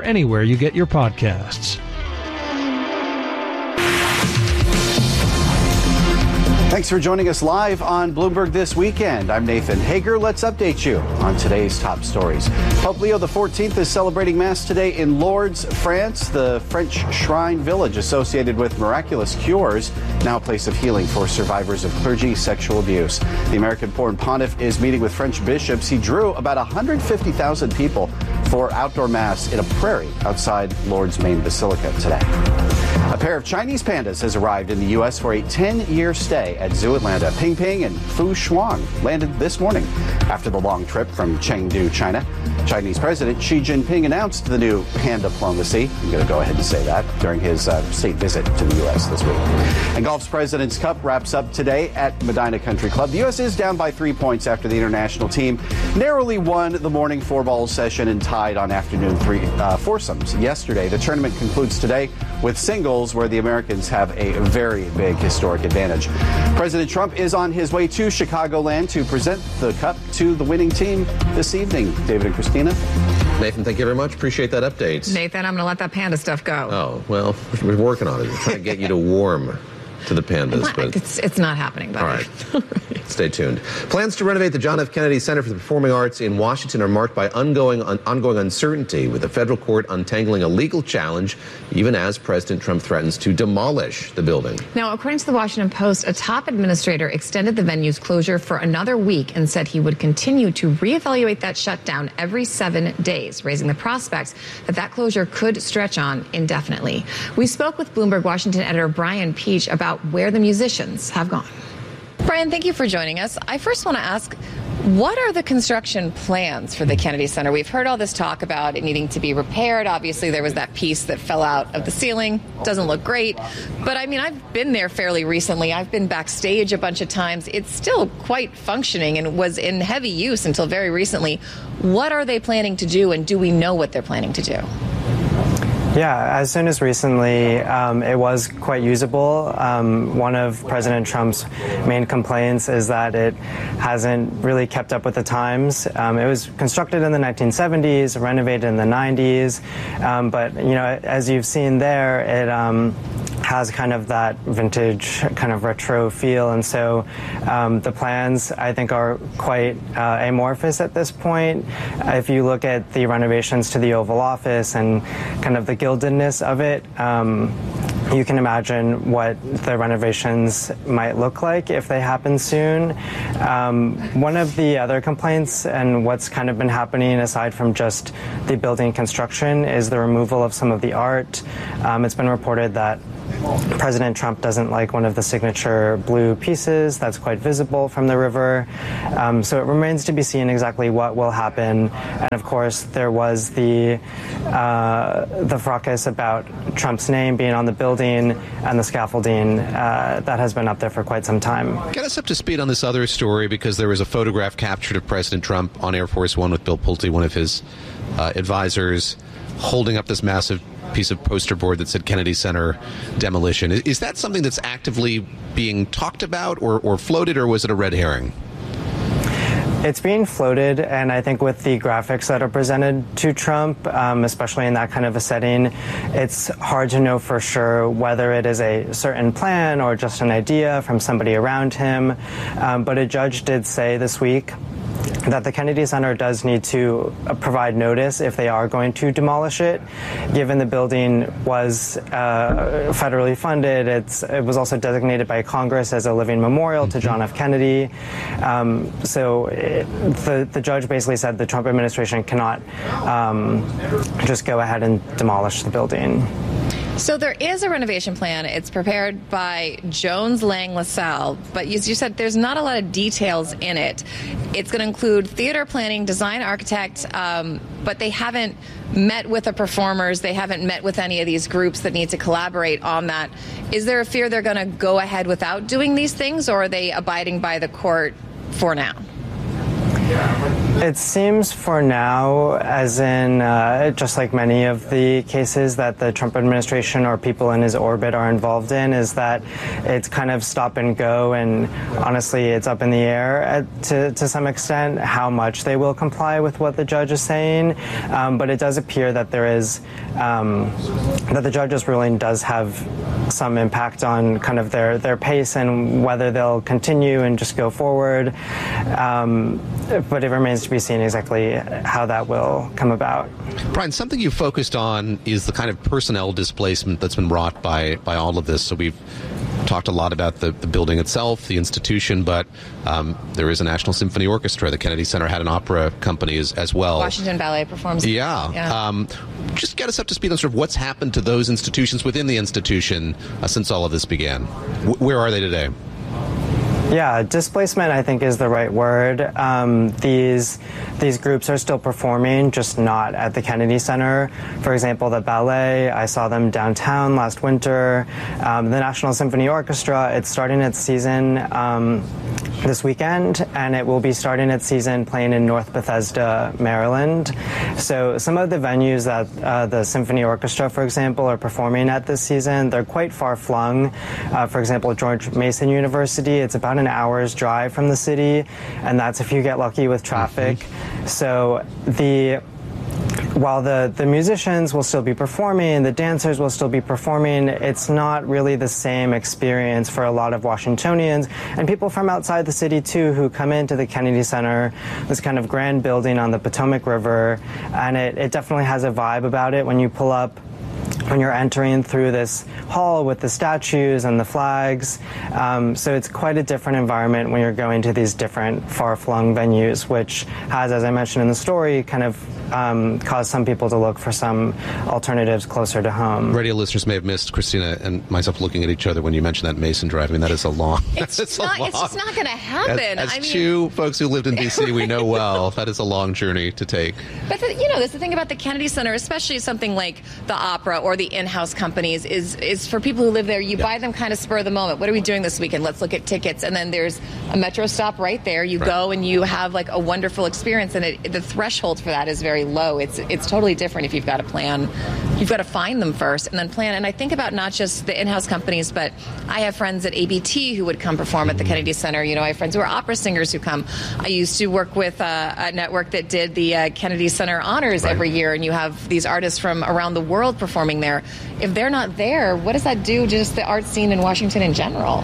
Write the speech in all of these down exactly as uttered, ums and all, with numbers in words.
anywhere you get your podcasts. Thanks for joining us live on Bloomberg This Weekend. I'm Nathan Hager. Let's update you on today's top stories. Pope Leo the fourteenth is celebrating Mass today in Lourdes, France. The French shrine village associated with miraculous cures, now a place of healing for survivors of clergy sexual abuse. The American-born pontiff is meeting with French bishops. He drew about one hundred fifty thousand people for outdoor Mass in a prairie outside Lourdes' main basilica today. A pair of Chinese pandas has arrived in the U S for a ten-year stay at Zoo Atlanta. Ping Ping and Fu Shuang landed this morning after the long trip from Chengdu, China. Chinese President Xi Jinping announced the new panda diplomacy. I'm going to go ahead and say that during his uh, state visit to the U S this week. And golf's President's Cup wraps up today at Medina Country Club. The U S is down by three points after the international team narrowly won the morning four-ball session and tied on afternoon three uh, foursomes yesterday. The tournament concludes today with singles, where the Americans have a very big historic advantage. President Trump is on his way to Chicagoland to present the cup to the winning team this evening. David and Christina. Nathan, thank you very much. Appreciate that update. Nathan, I'm going to let that panda stuff go. Oh, well, we're working on it. We're trying to get you to warm to the pandas. But it's, it's not happening, buddy. All right. Stay tuned. Plans to renovate the John F. Kennedy Center for the Performing Arts in Washington are marked by ongoing, un, ongoing uncertainty, with the federal court untangling a legal challenge, even as President Trump threatens to demolish the building. Now, according to the Washington Post, a top administrator extended the venue's closure for another week and said he would continue to reevaluate that shutdown every seven days, raising the prospects that that closure could stretch on indefinitely. We spoke with Bloomberg Washington editor Brian Peach about where the musicians have gone. Brian, thank you for joining us. I first want to ask, what are the construction plans for the Kennedy Center? We've heard all this talk about it needing to be repaired. Obviously, there was that piece that fell out of the ceiling. Doesn't look great. But, I mean, I've been there fairly recently. I've been backstage a bunch of times. It's still quite functioning and was in heavy use until very recently. What are they planning to do, and do we know what they're planning to do? Yeah, as soon as recently, um, it was quite usable. Um, one of President Trump's main complaints is that it hasn't really kept up with the times. Um, it was constructed in the nineteen seventies, renovated in the nineties, um, but you know, as you've seen there, it um, has kind of that vintage, kind of retro feel, and so um, the plans, I think, are quite uh, amorphous at this point. If you look at the renovations to the Oval Office and kind of the gildedness of it, um, you can imagine what the renovations might look like if they happen soon. Um, one of the other complaints, and what's kind of been happening aside from just the building construction, is the removal of some of the art. Um, it's been reported that President Trump doesn't like one of the signature blue pieces that's quite visible from the river. Um, so it remains to be seen exactly what will happen. And of course, there was the uh, the fracas about Trump's name being on the building and the scaffolding uh, that has been up there for quite some time. Get us up to speed on this other story, because there was a photograph captured of President Trump on Air Force One with Bill Pulte, one of his uh, advisors, holding up this massive piece of poster board that said Kennedy Center demolition. Is that something that's actively being talked about or, or floated, or was it a red herring? It's being floated, and I think with the graphics that are presented to Trump, um, especially in that kind of a setting, it's hard to know for sure whether it is a certain plan or just an idea from somebody around him. Um, but a judge did say this week that the Kennedy Center does need to uh, provide notice if they are going to demolish it, given the building was uh, federally funded. It's, it was also designated by Congress as a living memorial to John F. Kennedy. Um, so it, the, the judge basically said the Trump administration cannot um, just go ahead and demolish the building. So there is a renovation plan. It's prepared by Jones Lang LaSalle, but as you said, there's not a lot of details in it. It's going to include theater planning, design architect, um, but they haven't met with the performers. They haven't met with any of these groups that need to collaborate on that. Is there a fear they're going to go ahead without doing these things, or are they abiding by the court for now? It seems for now, as in uh, just like many of the cases that the Trump administration or people in his orbit are involved in, is that it's kind of stop and go, and honestly it's up in the air at, to, to some extent how much they will comply with what the judge is saying. Um, but it does appear that there is, um, that the judge's ruling does have some impact on kind of their, their pace and whether they'll continue and just go forward. Um, but it remains to be seen exactly how that will come about. Brian, something you focused on is the kind of personnel displacement that's been wrought by, by all of this. So we've talked a lot about the, the building itself, the institution, but um, there is a National Symphony Orchestra. The Kennedy Center had an opera company as, as well. Washington Ballet performs. Yeah. yeah. Um, just get us up to speed on sort of what's happened to those institutions within the institution uh, since all of this began. W- where are they today? Yeah, displacement, I think, is the right word. Um, these these groups are still performing, just not at the Kennedy Center. For example, the ballet, I saw them downtown last winter. Um, the National Symphony Orchestra, it's starting its season um, this weekend, and it will be starting its season playing in North Bethesda, Maryland. So some of the venues that uh, the Symphony Orchestra, for example, are performing at this season, they're quite far-flung. Uh, for example, George Mason University, it's about an hour's drive from the city, and that's if you get lucky with traffic. Mm-hmm. So the while the, the musicians will still be performing, the dancers will still be performing, it's not really the same experience for a lot of Washingtonians and people from outside the city too who come into the Kennedy Center, this kind of grand building on the Potomac River, and it, it definitely has a vibe about it when you pull up, when you're entering through this hall with the statues and the flags. Um, so it's quite a different environment when you're going to these different far-flung venues, which has, as I mentioned in the story, kind of um, caused some people to look for some alternatives closer to home. Radio listeners may have missed Christina and myself looking at each other when you mentioned that Mason Drive. I mean, that is a long... It's, just not, long, it's just not going to happen. As, as I mean, two folks who lived in D C, we know well, that is a long journey to take. But, the, you know, that's the thing about the Kennedy Center, especially something like the opera or the in-house companies, is is for people who live there, you yeah. buy them kind of spur of the moment. What are we doing this weekend? Let's look at tickets. And then there's a metro stop right there. You right. go and you have like a wonderful experience, and it, the threshold for that is very low. It's it's totally different if you've got a plan. You've got to find them first and then plan. And I think about not just the in-house companies, but I have friends at A B T who would come perform at the Kennedy Center. You know, I have friends who are opera singers who come. I used to work with uh, a network that did the uh, Kennedy Center Honors right. every year, and you have these artists from around the world performing there. If they're not there, what does that do to just the art scene in Washington in general?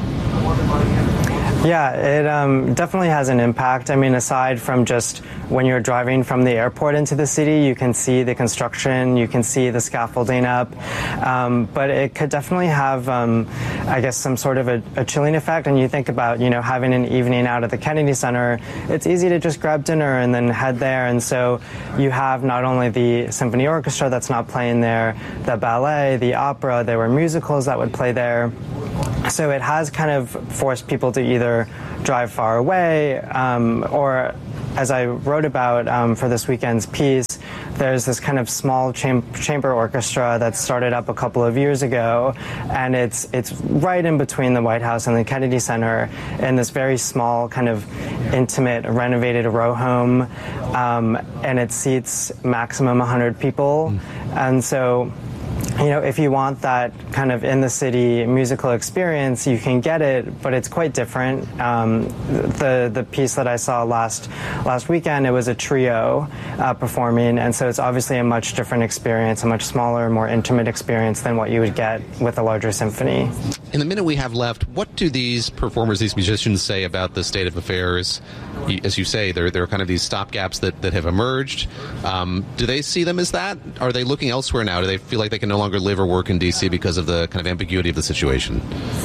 Yeah, it um, definitely has an impact. I mean, aside from just when you're driving from the airport into the city, you can see the construction, you can see the scaffolding up, um, but it could definitely have, um, I guess, some sort of a, a chilling effect. And you think about, you know, having an evening out at the Kennedy Center, it's easy to just grab dinner and then head there. And so you have not only the symphony orchestra that's not playing there, the ballet, the opera, there were musicals that would play there. So it has kind of forced people to either drive far away um, or, as I wrote about um, for this weekend's piece, there's this kind of small cham- chamber orchestra that started up a couple of years ago, and it's it's right in between the White House and the Kennedy Center in this very small, kind of intimate, renovated row home, um, and it seats maximum one hundred people. Mm. And so, you know, if you want that kind of in the city musical experience, you can get it, but it's quite different. Um, the the piece that I saw last last weekend, it was a trio uh, performing, and so it's obviously a much different experience, a much smaller, more intimate experience than what you would get with a larger symphony. In the minute we have left, what do these performers, these musicians, say about the state of affairs? As you say, there, there are kind of these stopgaps that, that have emerged. Um, do they see them as that? Are they looking elsewhere now? Do they feel like they can no longer live or work in D C because of the kind of ambiguity of the situation?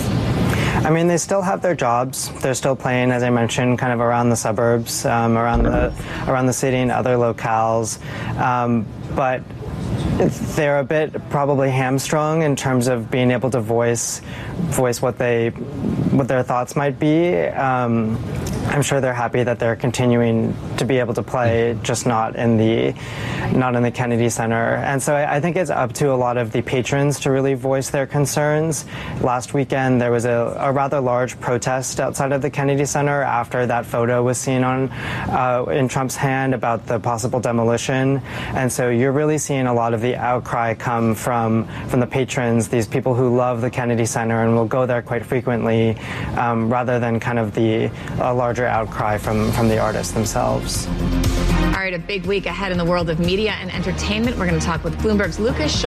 I mean, they still have their jobs. They're still playing, as I mentioned, kind of around the suburbs, um, around the around the city and other locales. Um, but they're a bit probably hamstrung in terms of being able to voice voice what they what their thoughts might be. Um, I'm sure they're happy that they're continuing to be able to play, just not in the not in the Kennedy Center. And so I, I think it's up to a lot of the patrons to really voice their concerns. Last weekend, there was a, a rather large protest outside of the Kennedy Center after that photo was seen on uh, in Trump's hand about the possible demolition. And so you're really seeing a lot of the outcry come from from the patrons, these people who love the Kennedy Center and will go there quite frequently, um, rather than kind of the uh, larger outcry from, from the artists themselves. All right, a big week ahead in the world of media and entertainment. We're going to talk with Bloomberg's Lucas